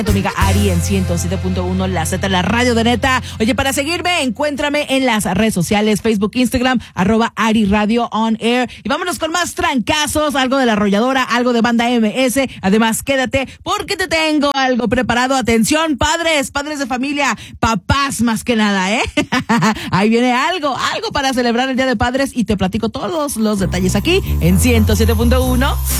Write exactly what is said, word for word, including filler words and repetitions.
Tu amiga Ari en ciento siete punto uno, la Z, la radio de neta. Oye, para seguirme, encuéntrame en las redes sociales, Facebook, Instagram, arroba Ari Radio On Air. Y vámonos con más trancazos, algo de La Arrolladora, algo de Banda M S. Además, quédate porque te tengo algo preparado. Atención, padres, padres de familia, papás más que nada, ¿eh? Ahí viene algo, algo para celebrar el Día de Padres y te platico todos los detalles aquí en ciento siete punto uno.